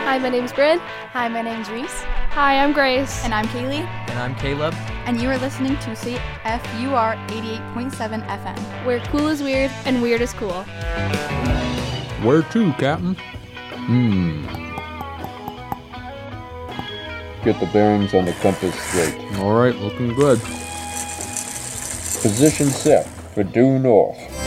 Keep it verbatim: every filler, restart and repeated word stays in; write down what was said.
Hi, my name's Bryn. Hi, my name's Reese. Hi, I'm Grace. And I'm Kaylee. And I'm Caleb. And you are listening to C F U R eighty-eight point seven F M. Where cool is weird and weird is cool. Where to, Captain? Hmm. Get the bearings on the compass straight. All right, looking good. Position set for due north.